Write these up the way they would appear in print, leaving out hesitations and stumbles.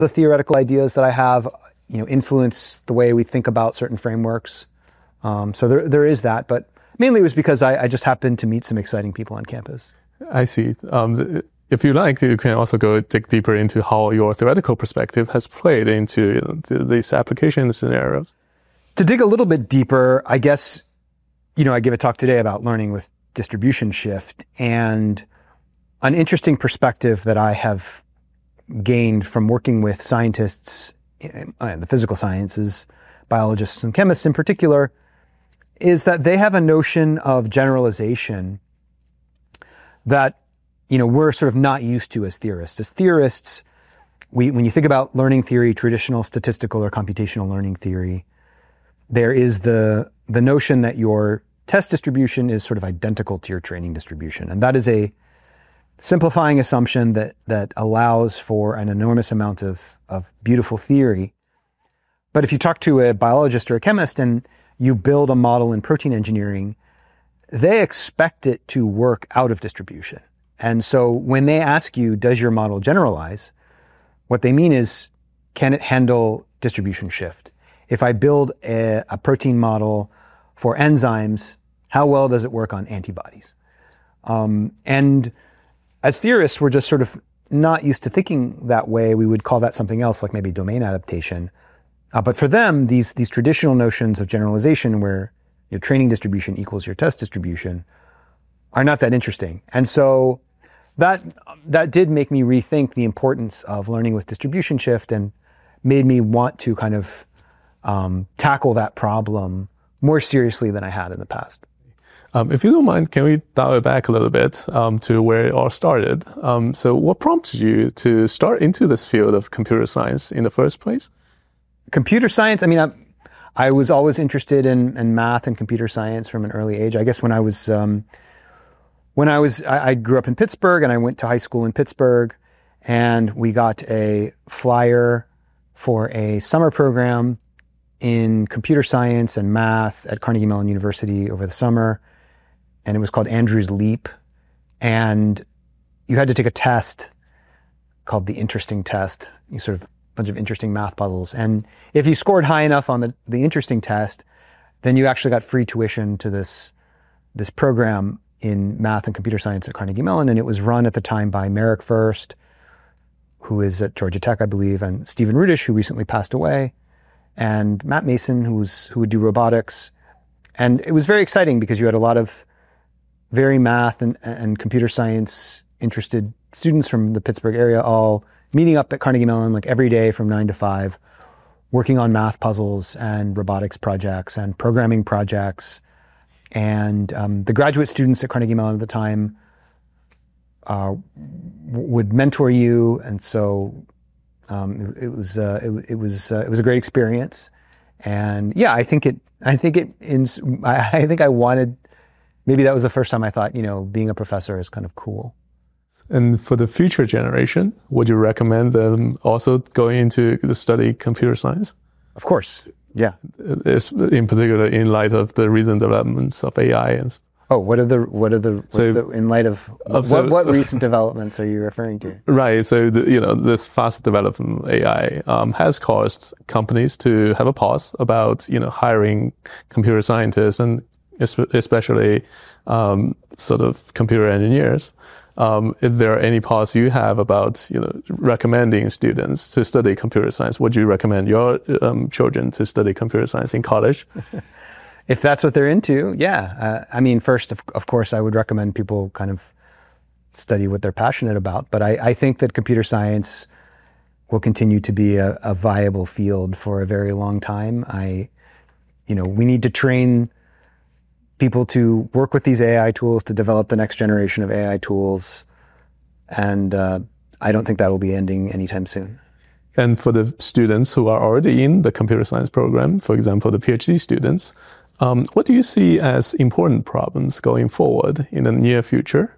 The theoretical ideas that I have, influence the way we think about certain frameworks. So there is that, but mainly it was because I just happened to meet some exciting people on campus. I see. If you like, you can also go dig deeper into how your theoretical perspective has played into these application scenarios. To dig a little bit deeper, I guess, I give a talk today about learning with distribution shift, and an interesting perspective that I have gained from working with scientists in the physical sciences, biologists and chemists in particular, is that they have a notion of generalization that, we're sort of not used to as theorists. As theorists, when you think about learning theory, traditional statistical or computational learning theory, there is the notion that your test distribution is sort of identical to your training distribution. And that is a simplifying assumption that allows for an enormous amount of beautiful theory. But if you talk to a biologist or a chemist and you build a model in protein engineering, they expect it to work out of distribution. And so when they ask you, does your model generalize? What they mean is, can it handle distribution shift? If I build a protein model for enzymes, how well does it work on antibodies? And as theorists, we're just sort of not used to thinking that way. We would call that something else, like maybe domain adaptation. But for them, these traditional notions of generalization, where your training distribution equals your test distribution, are not that interesting. And so that did make me rethink the importance of learning with distribution shift, and made me want to kind of tackle that problem more seriously than I had in the past. If you don't mind, can we dial it back a little bit to where it all started? So what prompted you to start into this field of computer science in the first place? Computer science, I was always interested in math and computer science from an early age. I guess I grew up in Pittsburgh, and I went to high school in Pittsburgh, and we got a flyer for a summer program in computer science and math at Carnegie Mellon University over the summer. And it was called Andrew's Leap. And you had to take a test called the interesting test. You sort of bunch of interesting math puzzles. And if you scored high enough on the interesting test, then you actually got free tuition to this program in math and computer science at Carnegie Mellon. And it was run at the time by Merrick First, who is at Georgia Tech, I believe, and Stephen Rudish, who recently passed away, and Matt Mason, who would do robotics. And it was very exciting because you had a lot of very math and computer science interested students from the Pittsburgh area all meeting up at Carnegie Mellon like every day from 9 to 5, working on math puzzles and robotics projects and programming projects. And the graduate students at Carnegie Mellon at the time would mentor you, and so it was a great experience. And yeah, I think I wanted. Maybe that was the first time I thought, being a professor is kind of cool. And for the future generation, would you recommend them also going into the study computer science? Of course, yeah. In particular, in light of the recent developments of AI and. Oh, in light of what recent developments are you referring to? Right. So this fast development AI has caused companies to have a pause about hiring computer scientists and especially sort of computer engineers. If there are any pause you have about recommending students to study computer science, would you recommend your children to study computer science in college? If that's what they're into, yeah. First, of course, I would recommend people kind of study what they're passionate about. But I think that computer science will continue to be a viable field for a very long time. We need to train people to work with these AI tools, to develop the next generation of AI tools. And I don't think that will be ending anytime soon. And for the students who are already in the computer science program, for example, the PhD students, what do you see as important problems going forward in the near future?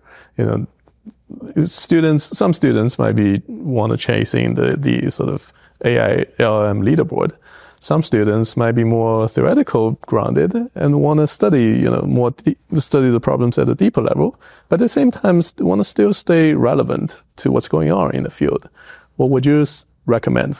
Some students might want to chasing the sort of AI LLM leaderboard. Some students might be more theoretical grounded and want to study, study the problems at a deeper level, but at the same time want to still stay relevant to what's going on in the field. What would you recommend